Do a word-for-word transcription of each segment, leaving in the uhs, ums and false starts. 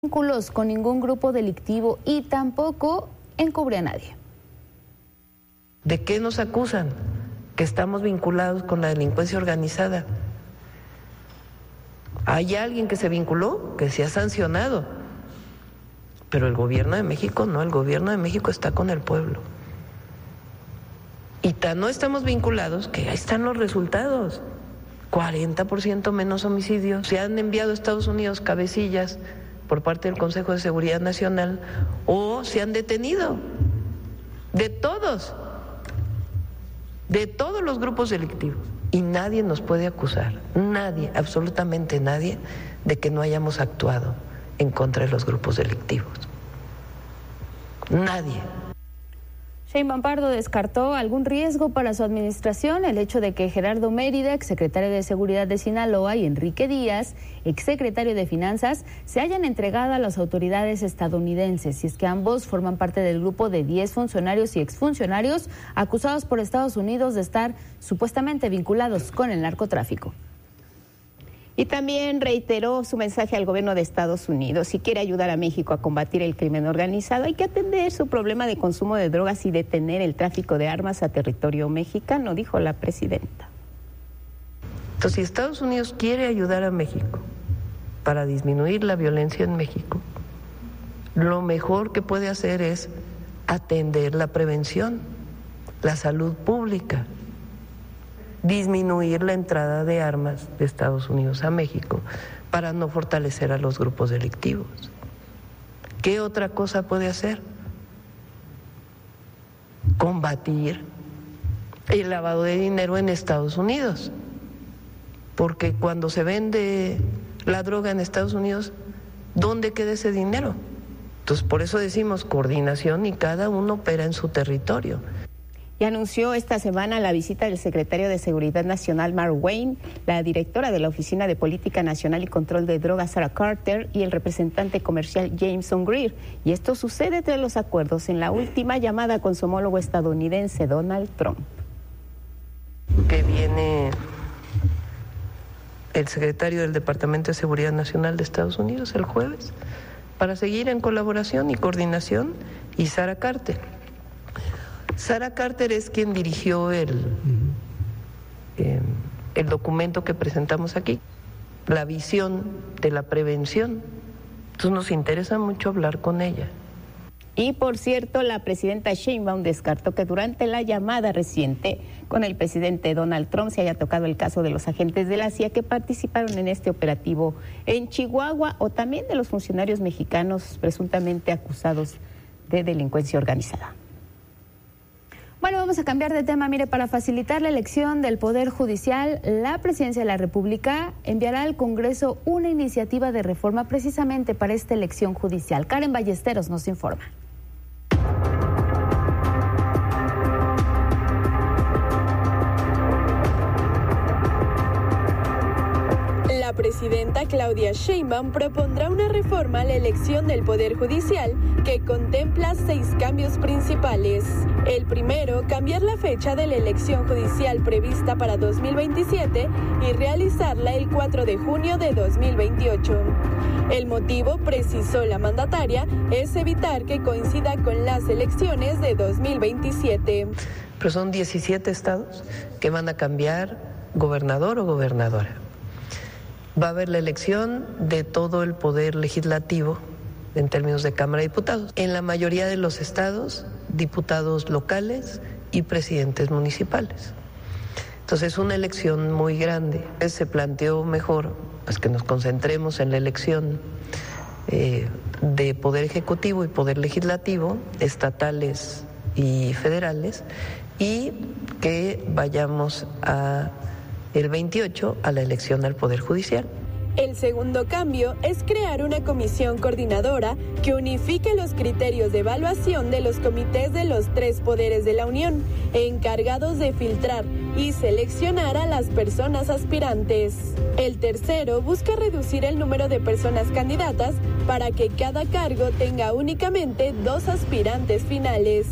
vínculos con ningún grupo delictivo y tampoco encubre a nadie. ¿De qué nos acusan? Que estamos vinculados con la delincuencia organizada. ¿Hay alguien que se vinculó? Que se ha sancionado. Pero el gobierno de México no, el gobierno de México está con el pueblo. Y tan no estamos vinculados que ahí están los resultados. cuarenta por ciento menos homicidios. Se han enviado a Estados Unidos cabecillas por parte del Consejo de Seguridad Nacional o se han detenido. De todos. De todos los grupos delictivos. Y nadie nos puede acusar, nadie, absolutamente nadie, de que no hayamos actuado en contra de los grupos delictivos. Nadie. Sheinbaum Pardo descartó algún riesgo para su administración el hecho de que Gerardo Mérida, exsecretario de Seguridad de Sinaloa, y Enrique Díaz, exsecretario de Finanzas, se hayan entregado a las autoridades estadounidenses, y es que ambos forman parte del grupo de diez funcionarios y exfuncionarios acusados por Estados Unidos de estar supuestamente vinculados con el narcotráfico. Y también reiteró su mensaje al gobierno de Estados Unidos. Si quiere ayudar a México a combatir el crimen organizado, hay que atender su problema de consumo de drogas y detener el tráfico de armas a territorio mexicano, dijo la presidenta. Entonces, si Estados Unidos quiere ayudar a México para disminuir la violencia en México, lo mejor que puede hacer es atender la prevención, la salud pública, disminuir la entrada de armas de Estados Unidos a México para no fortalecer a los grupos delictivos. ¿Qué otra cosa puede hacer? Combatir el lavado de dinero en Estados Unidos, porque cuando se vende la droga en Estados Unidos, ¿dónde queda ese dinero? Entonces, por eso decimos coordinación y cada uno opera en su territorio. Y anunció esta semana la visita del secretario de Seguridad Nacional, Mark Wayne, la directora de la Oficina de Política Nacional y Control de Drogas, Sarah Carter, y el representante comercial, Jameson Greer. Y esto sucede tras los acuerdos en la última llamada con su homólogo estadounidense, Donald Trump. Que viene el secretario del Departamento de Seguridad Nacional de Estados Unidos el jueves para seguir en colaboración y coordinación, y Sarah Carter. Sarah Carter es quien dirigió el, eh, el documento que presentamos aquí, la visión de la prevención. Entonces nos interesa mucho hablar con ella. Y por cierto, la presidenta Sheinbaum descartó que durante la llamada reciente con el presidente Donald Trump se haya tocado el caso de los agentes de la C I A que participaron en este operativo en Chihuahua, o también de los funcionarios mexicanos presuntamente acusados de delincuencia organizada. Bueno, vamos a cambiar de tema. Mire, para facilitar la elección del Poder Judicial, la Presidencia de la República enviará al Congreso una iniciativa de reforma precisamente para esta elección judicial. Karen Ballesteros nos informa. La presidenta Claudia Sheinbaum propondrá una reforma a la elección del Poder Judicial que contempla seis cambios principales. El primero, cambiar la fecha de la elección judicial prevista para dos mil veintisiete y realizarla el cuatro de junio de dos mil veintiocho. El motivo, precisó la mandataria, es evitar que coincida con las elecciones de dos mil veintisiete. Pero son diecisiete estados que van a cambiar gobernador o gobernadora. Va a haber la elección de todo el poder legislativo en términos de Cámara de Diputados. En la mayoría de los estados, diputados locales y presidentes municipales. Entonces es una elección muy grande. Se planteó mejor pues, que nos concentremos en la elección eh, de poder ejecutivo y poder legislativo, estatales y federales, y que vayamos a el veintiocho a la elección al Poder Judicial. El segundo cambio es crear una comisión coordinadora que unifique los criterios de evaluación de los comités de los tres poderes de la Unión, encargados de filtrar y seleccionar a las personas aspirantes. El tercero busca reducir el número de personas candidatas para que cada cargo tenga únicamente dos aspirantes finales.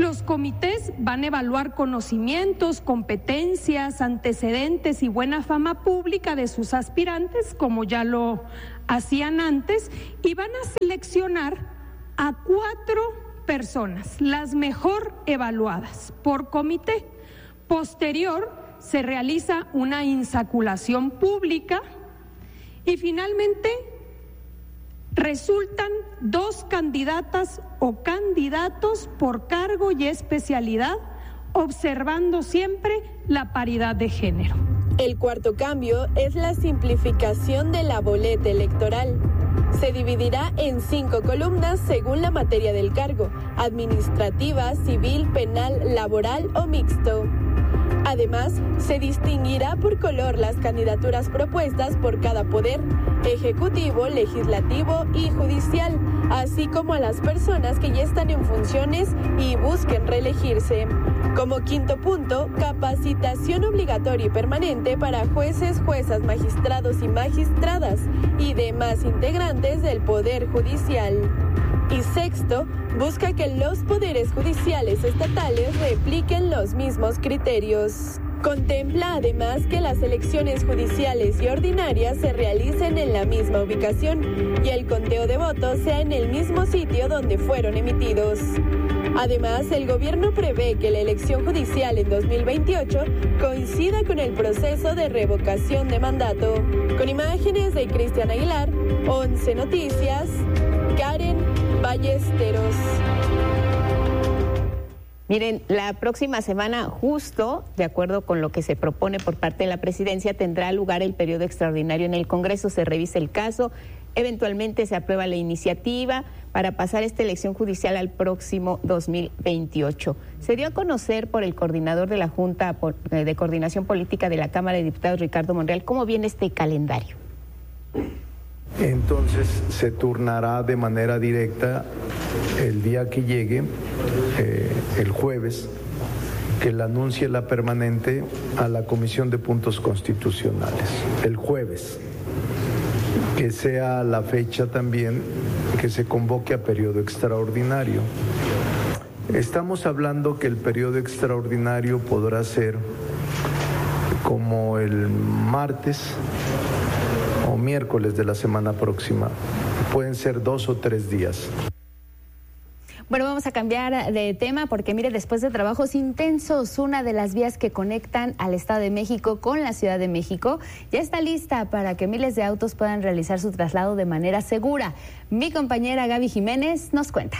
Los comités van a evaluar conocimientos, competencias, antecedentes y buena fama pública de sus aspirantes, como ya lo hacían antes, y van a seleccionar a cuatro personas, las mejor evaluadas por comité. Posterior, se realiza una insaculación pública y finalmente resultan dos candidatas o candidatos por cargo y especialidad, observando siempre la paridad de género. El cuarto cambio es la simplificación de la boleta electoral. Se dividirá en cinco columnas según la materia del cargo: administrativa, civil, penal, laboral o mixto. Además, se distinguirá por color las candidaturas propuestas por cada poder, ejecutivo, legislativo y judicial, así como a las personas que ya están en funciones y busquen reelegirse. Como quinto punto, capacitación obligatoria y permanente para jueces, juezas, magistrados y magistradas y demás integrantes del Poder Judicial. Y sexto, busca que los poderes judiciales estatales repliquen los mismos criterios. Contempla además que las elecciones judiciales y ordinarias se realicen en la misma ubicación y el conteo de votos sea en el mismo sitio donde fueron emitidos. Además, el gobierno prevé que la elección judicial en dos mil veintiocho coincida con el proceso de revocación de mandato. Con imágenes de Cristian Aguilar, once Noticias, Karen Ballesteros. Miren, la próxima semana, justo de acuerdo con lo que se propone por parte de la presidencia, tendrá lugar el periodo extraordinario en el Congreso. Se revisa el caso, eventualmente se aprueba la iniciativa para pasar esta elección judicial al próximo dos mil veintiocho. Se dio a conocer por el coordinador de la Junta de Coordinación Política de la Cámara de Diputados, Ricardo Monreal, cómo viene este calendario. Entonces se turnará de manera directa el día que llegue, eh, el jueves, que le anuncie la permanente a la Comisión de Puntos Constitucionales. El jueves, que sea la fecha también que se convoque a periodo extraordinario. Estamos hablando que el periodo extraordinario podrá ser como el martes o miércoles de la semana próxima. Pueden ser dos o tres días. Bueno, vamos a cambiar de tema porque, mire, después de trabajos intensos, una de las vías que conectan al Estado de México con la Ciudad de México ya está lista para que miles de autos puedan realizar su traslado de manera segura. Mi compañera Gaby Jiménez nos cuenta.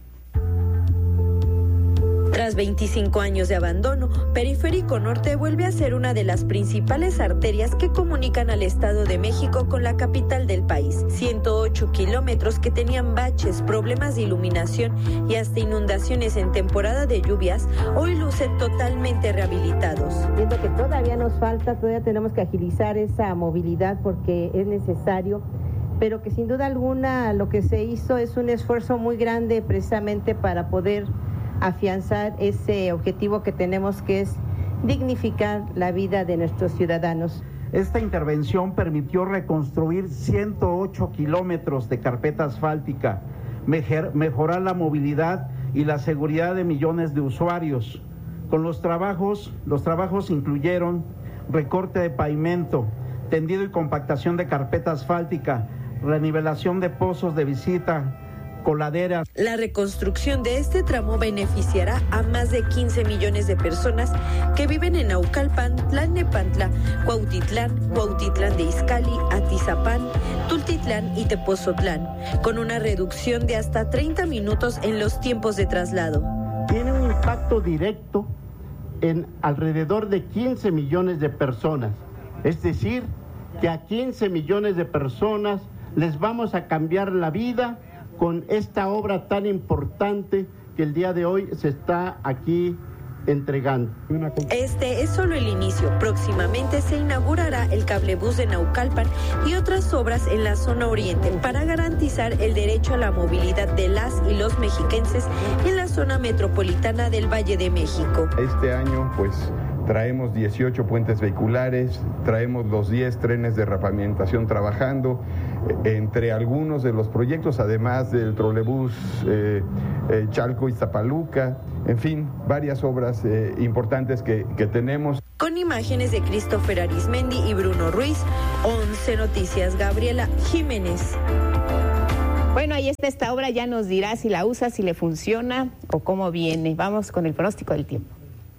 Tras veinticinco años de abandono, Periférico Norte vuelve a ser una de las principales arterias que comunican al Estado de México con la capital del país. ciento ocho kilómetros que tenían baches, problemas de iluminación y hasta inundaciones en temporada de lluvias, hoy lucen totalmente rehabilitados. Viendo que todavía nos falta, todavía tenemos que agilizar esa movilidad porque es necesario, pero que sin duda alguna lo que se hizo es un esfuerzo muy grande precisamente para poder afianzar ese objetivo que tenemos, que es dignificar la vida de nuestros ciudadanos. Esta intervención permitió reconstruir ciento ocho kilómetros de carpeta asfáltica, mejor, mejorar la movilidad y la seguridad de millones de usuarios. Con los trabajos, los trabajos incluyeron recorte de pavimento, tendido y compactación de carpeta asfáltica, renivelación de pozos de visita, coladeras. La reconstrucción de este tramo beneficiará a más de quince millones de personas que viven en Naucalpan, Tlalnepantla, Cuautitlán, Cuautitlán de Izcalli, Atizapán, Tultitlán y Tepozotlán, con una reducción de hasta treinta minutos en los tiempos de traslado. Tiene un impacto directo en alrededor de quince millones de personas, es decir, que a quince millones de personas les vamos a cambiar la vida con esta obra tan importante que el día de hoy se está aquí entregando. Este es solo el inicio. Próximamente se inaugurará el cablebús de Naucalpan y otras obras en la zona oriente para garantizar el derecho a la movilidad de las y los mexiquenses en la zona metropolitana del Valle de México. Este año, pues, traemos dieciocho puentes vehiculares, traemos los diez trenes de repavimentación trabajando, entre algunos de los proyectos, además del trolebús eh, eh, Chalco-Iztapaluca, en fin, varias obras eh, importantes que, que tenemos. Con imágenes de Christopher Arismendi y Bruno Ruiz, once Noticias, Gabriela Jiménez. Bueno, ahí está esta obra, ya nos dirá si la usa, si le funciona o cómo viene. Vamos con el pronóstico del tiempo.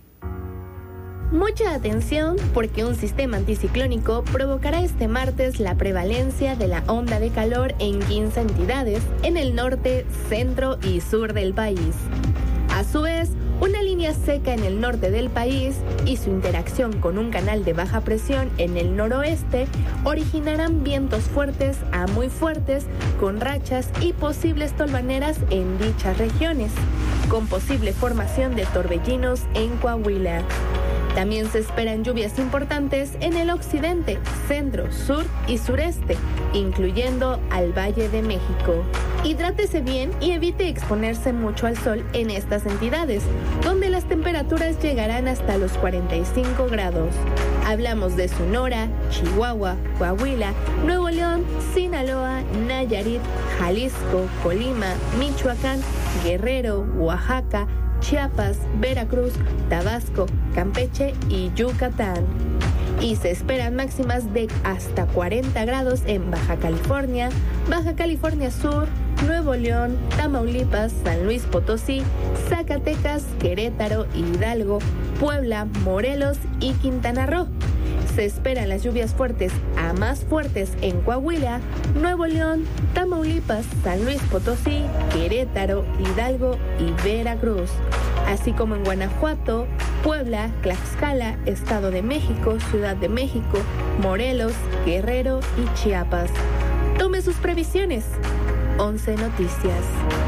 Mucha atención porque un sistema anticiclónico provocará este martes la prevalencia de la onda de calor en quince entidades en el norte, centro y sur del país. A su vez, una línea seca en el norte del país y su interacción con un canal de baja presión en el noroeste originarán vientos fuertes a muy fuertes con rachas y posibles tolvaneras en dichas regiones, con posible formación de torbellinos en Coahuila. También se esperan lluvias importantes en el occidente, centro, sur y sureste, incluyendo al Valle de México. Hidrátese bien y evite exponerse mucho al sol en estas entidades, donde las temperaturas llegarán hasta los cuarenta y cinco grados. Hablamos de Sonora, Chihuahua, Coahuila, Nuevo León, Sinaloa, Nayarit, Jalisco, Colima, Michoacán, Guerrero, Oaxaca, Chiapas, Veracruz, Tabasco, Campeche y Yucatán. Y se esperan máximas de hasta cuarenta grados en Baja California, Baja California Sur, Nuevo León, Tamaulipas, San Luis Potosí, Zacatecas, Querétaro, Hidalgo, Puebla, Morelos y Quintana Roo. Se esperan las lluvias fuertes a más fuertes en Coahuila, Nuevo León, Tamaulipas, San Luis Potosí, Querétaro, Hidalgo y Veracruz, así como en Guanajuato, Puebla, Tlaxcala, Estado de México, Ciudad de México, Morelos, Guerrero y Chiapas. Tome sus previsiones. once Noticias.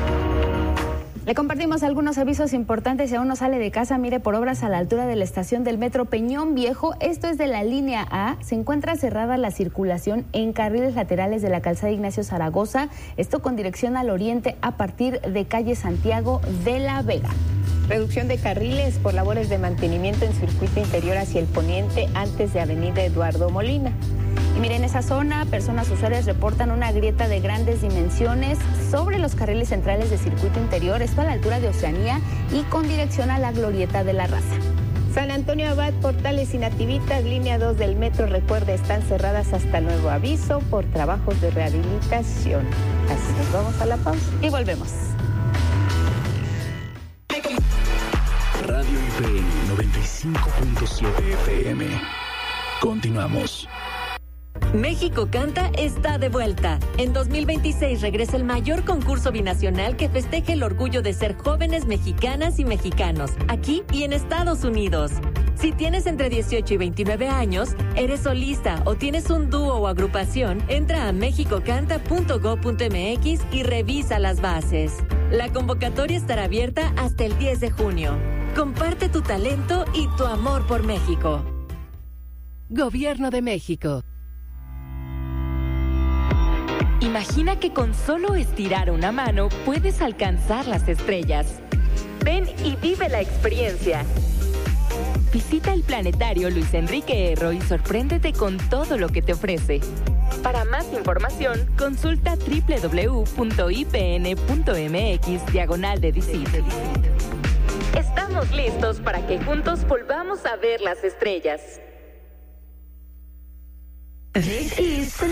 Le compartimos algunos avisos importantes. Si aún no sale de casa, mire por obras a la altura de la estación del metro Peñón Viejo. Esto es de la línea A. Se encuentra cerrada la circulación en carriles laterales de la calzada Ignacio Zaragoza. Esto con dirección al oriente a partir de calle Santiago de la Vega. Reducción de carriles por labores de mantenimiento en circuito interior hacia el poniente antes de avenida Eduardo Molina. Y miren, en esa zona, personas usuarias reportan una grieta de grandes dimensiones sobre los carriles centrales de circuito interior, esto a la altura de Oceanía y con dirección a la Glorieta de la Raza. San Antonio Abad, Portales y Nativitas, línea dos del metro, recuerda, están cerradas hasta nuevo aviso por trabajos de rehabilitación. Así nos vamos a la pausa y volvemos. Radio I P N noventa y cinco punto siete F M. Continuamos. México Canta está de vuelta. En dos mil veintiséis regresa el mayor concurso binacional que festeje el orgullo de ser jóvenes mexicanas y mexicanos, aquí y en Estados Unidos. Si tienes entre dieciocho y veintinueve años, eres solista o tienes un dúo o agrupación, entra a mexico canta punto gob punto m x y revisa las bases. La convocatoria estará abierta hasta el diez de junio. Comparte tu talento y tu amor por México. Gobierno de México. Imagina que con solo estirar una mano puedes alcanzar las estrellas. Ven y vive la experiencia. Visita el planetario Luis Enrique Erro y sorpréndete con todo lo que te ofrece. Para más información, consulta doble u doble u doble u punto i p n punto m x diagonal de Disit. Estamos listos para que juntos volvamos a ver las estrellas. This is